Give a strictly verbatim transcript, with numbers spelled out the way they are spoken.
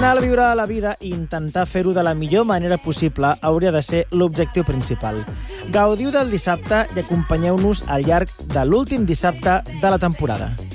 final, viure la vida i intentar fer-ho de la millor manera possible hauria de ser l'objectiu principal. Gaudiu del dissabte i acompanyeu-nos al llarg de l'últim dissabte de la temporada.